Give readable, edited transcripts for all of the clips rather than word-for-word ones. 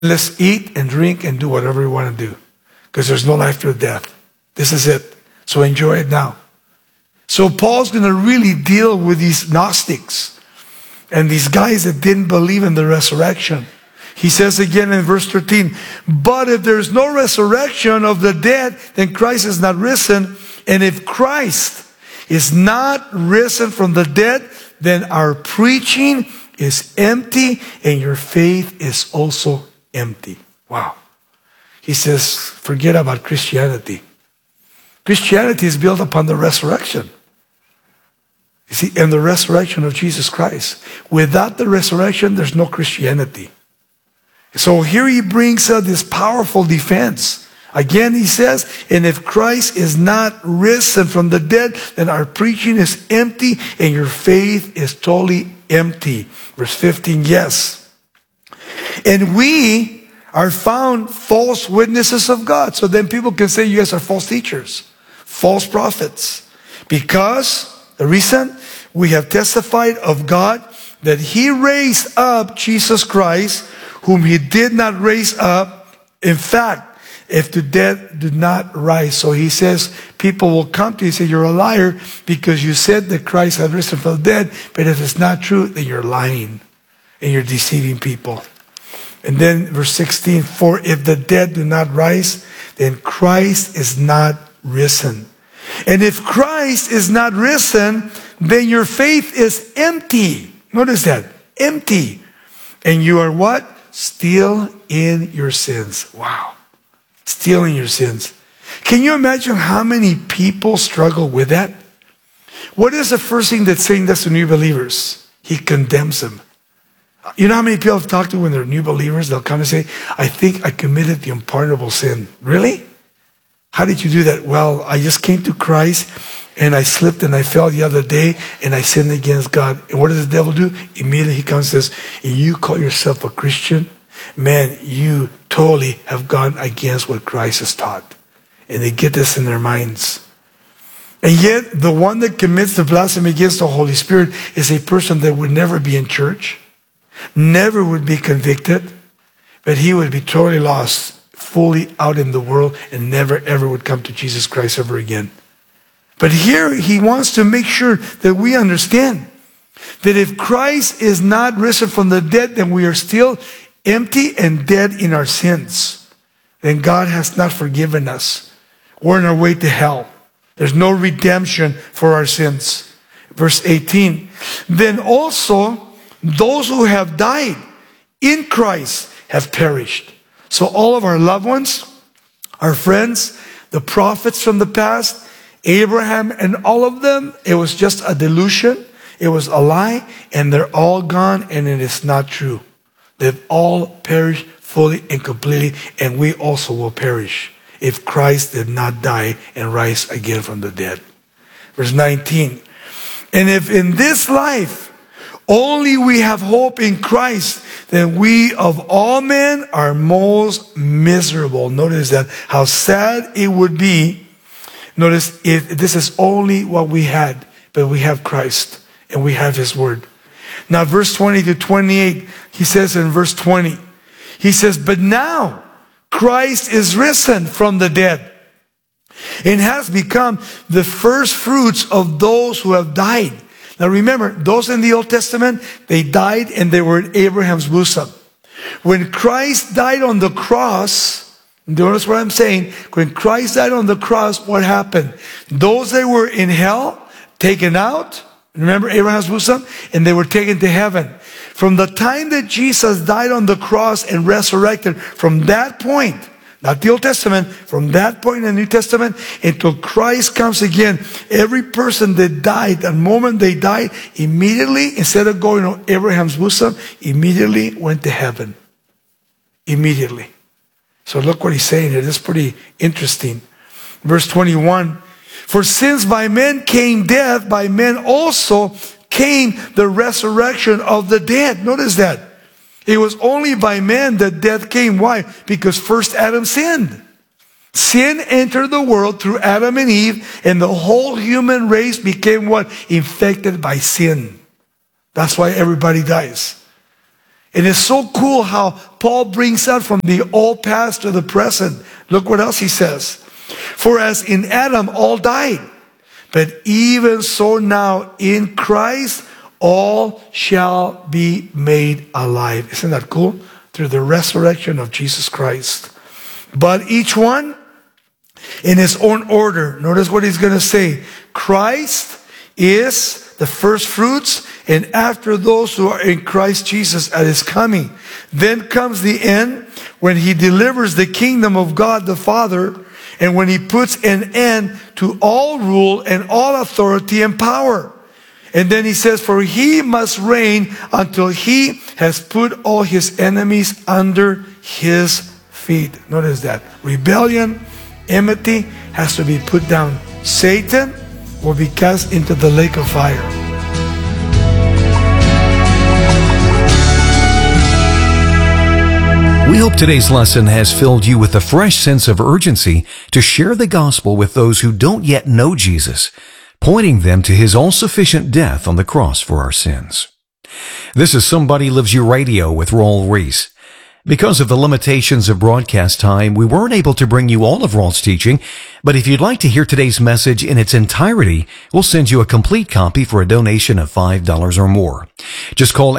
Let's eat and drink and do whatever we want to do, because there's no life after death. This is it. So enjoy it now. So Paul's going to really deal with these Gnostics and these guys that didn't believe in the resurrection. He says again in verse 13, but if there's no resurrection of the dead, then Christ is not risen. And if Christ is not risen from the dead, then our preaching is empty and your faith is also empty. Wow. He says, forget about Christianity. Christianity is built upon the resurrection. You see, and the resurrection of Jesus Christ. Without the resurrection, there's no Christianity. So here he brings out this powerful defense. Again, he says, and if Christ is not risen from the dead, then our preaching is empty and your faith is totally empty. Verse 15, yes. And we are found false witnesses of God. So then people can say you guys are false teachers, false prophets. Because, the reason, we have testified of God that he raised up Jesus Christ, whom he did not raise up. In fact, if the dead did not rise. So he says, people will come to you and say, you're a liar because you said that Christ had risen from the dead. But if it's not true, then you're lying and you're deceiving people. And then verse 16, for if the dead do not rise, then Christ is not risen. And if Christ is not risen, then your faith is empty. Notice that, empty. And you are what? Still in your sins. Wow. Still in your sins. Can you imagine how many people struggle with that? What is the first thing that Satan does to new believers? He condemns them. You know how many people I've talked to when they're new believers? They'll come and say, I think I committed the unpardonable sin. Really? How did you do that? Well, I just came to Christ and I slipped and I fell the other day and I sinned against God. And what does the devil do? Immediately he comes and says, and you call yourself a Christian? Man, you totally have gone against what Christ has taught. And they get this in their minds. And yet, the one that commits the blasphemy against the Holy Spirit is a person that would never be in church, never would be convicted, but he would be totally lost, fully out in the world, and never ever would come to Jesus Christ ever again. But here, he wants to make sure that we understand that if Christ is not risen from the dead, then we are still empty and dead in our sins. Then God has not forgiven us. We're on our way to hell. There's no redemption for our sins. Verse 18, then also those who have died in Christ have perished. So all of our loved ones, our friends, the prophets from the past, Abraham and all of them, it was just a delusion. It was a lie, and they're all gone, and it is not true. They've all perished fully and completely, and we also will perish if Christ did not die and rise again from the dead. Verse 19, and if in this life only we have hope in Christ, then we of all men are most miserable. Notice that, how sad it would be. Notice if this is only what we had, but we have Christ and we have his word. Now verse 20 to 28, he says in verse 20, he says, but now Christ is risen from the dead and has become the first fruits of those who have died. Now remember, those in the Old Testament, they died and they were in Abraham's bosom. When Christ died on the cross, notice what I'm saying, when Christ died on the cross, what happened? Those that were in hell, taken out, remember Abraham's bosom? And they were taken to heaven. From the time that Jesus died on the cross and resurrected, from that point, not the Old Testament, from that point in the New Testament, until Christ comes again, every person that died, the moment they died, immediately, instead of going to Abraham's bosom, immediately went to heaven. Immediately. So look what he's saying here. This is pretty interesting. Verse 21, for since by men came death, by men also came the resurrection of the dead. Notice that. It was only by men that death came. Why? Because first Adam sinned. Sin entered the world through Adam and Eve, and the whole human race became what? Infected by sin. That's why everybody dies. And it's so cool how Paul brings out from the old past to the present. Look what else he says. For as in Adam all died, but even so now in Christ all shall be made alive. Isn't that cool? Through the resurrection of Jesus Christ. But each one in his own order. Notice what he's going to say. Christ is the first fruits, and after those who are in Christ Jesus at his coming. Then comes the end when he delivers the kingdom of God the Father, and when he puts an end to all rule and all authority and power. And then he says, for he must reign until he has put all his enemies under his feet. Notice that. Rebellion, enmity has to be put down. Satan will be cast into the lake of fire. We hope today's lesson has filled you with a fresh sense of urgency to share the gospel with those who don't yet know Jesus, pointing them to his all-sufficient death on the cross for our sins. This is Somebody Loves You Radio with Raul Ries. Because of the limitations of broadcast time, we weren't able to bring you all of Raul's teaching, but if you'd like to hear today's message in its entirety, we'll send you a complete copy for a donation of $5 or more. Just call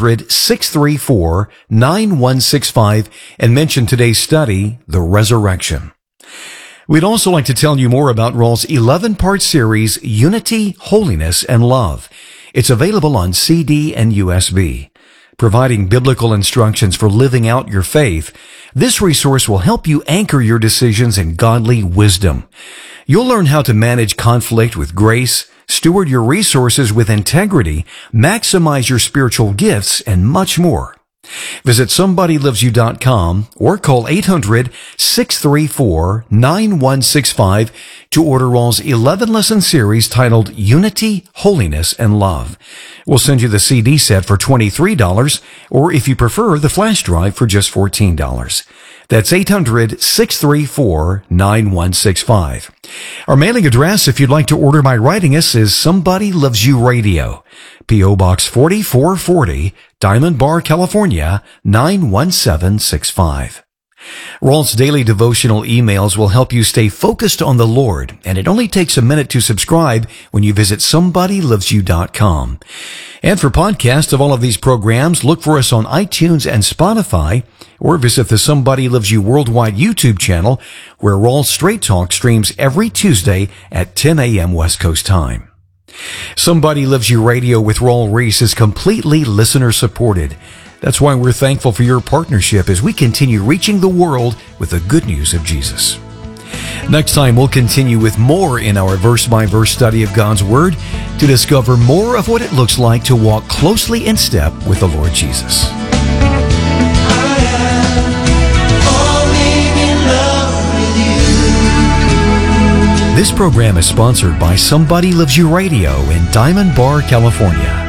800-634-9165 and mention today's study, The Resurrection. We'd also like to tell you more about Raul's 11-part series, Unity, Holiness, and Love. It's available on CD and USB. Providing biblical instructions for living out your faith, this resource will help you anchor your decisions in godly wisdom. You'll learn how to manage conflict with grace, steward your resources with integrity, maximize your spiritual gifts, and much more. Visit SomebodyLovesYou.com or call 800-634-9165 to order Raul's 11-lesson series titled Unity, Holiness, and Love. We'll send you the CD set for $23, or if you prefer, the flash drive for just $14. That's 800-634-9165. Our mailing address, if you'd like to order by writing us, is Somebody Loves You Radio, P.O. Box 4440, Diamond Bar, California, 91765. Raul's daily devotional emails will help you stay focused on the Lord, and it only takes a minute to subscribe when you visit SomebodyLovesYou.com. And for podcasts of all of these programs, look for us on iTunes and Spotify, or visit the Somebody Loves You Worldwide YouTube channel, where Raul Straight Talk streams every Tuesday at 10 a.m. West Coast time. Somebody Loves You Radio with Raul Ries is completely listener-supported. That's why we're thankful for your partnership as we continue reaching the world with the good news of Jesus. Next time, we'll continue with more in our verse-by-verse study of God's Word to discover more of what it looks like to walk closely in step with the Lord Jesus. This program is sponsored by Somebody Loves You Radio in Diamond Bar, California.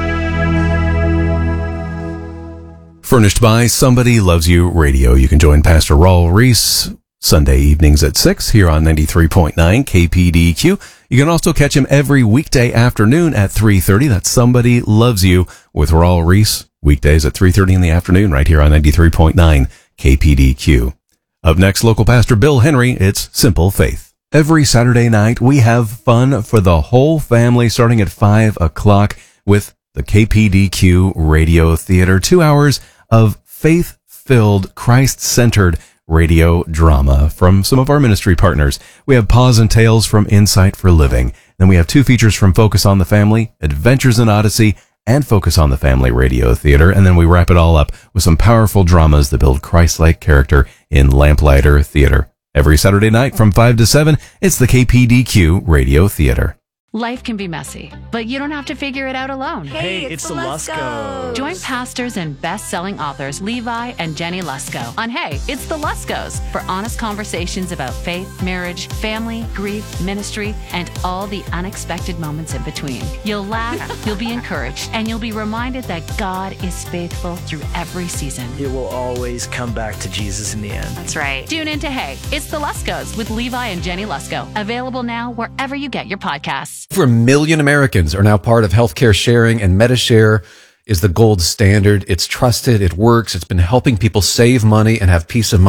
Furnished by Somebody Loves You Radio. You can join Pastor Raul Ries Sunday evenings at 6 here on 93.9 KPDQ. You can also catch him every weekday afternoon at 3:30. That's Somebody Loves You with Raul Ries. Weekdays at 3:30 in the afternoon right here on 93.9 KPDQ. Up next, local pastor Bill Henry. It's Simple Faith. Every Saturday night, we have fun for the whole family starting at 5 o'clock with the KPDQ Radio Theater. 2 hours of faith-filled, Christ-centered radio drama from some of our ministry partners. We have Pause and Tales from Insight for Living. Then we have 2 features from Focus on the Family, Adventures in Odyssey, and Focus on the Family Radio Theater. And then we wrap it all up with some powerful dramas that build Christ-like character in Lamplighter Theater. Every Saturday night from 5 to 7, it's the KPDQ Radio Theater. Life can be messy, but you don't have to figure it out alone. Hey, it's the Luskos. Join pastors and best-selling authors Levi and Jenny Lusko on Hey, It's the Luskos for honest conversations about faith, marriage, family, grief, ministry, and all the unexpected moments in between. You'll laugh, you'll be encouraged, and you'll be reminded that God is faithful through every season. It will always come back to Jesus in the end. That's right. Tune in to Hey, It's the Luskos with Levi and Jenny Lusko. Available now wherever you get your podcasts. Over 1 million Americans are now part of healthcare sharing, and MediShare is the gold standard. It's trusted. It works. It's been helping people save money and have peace of mind.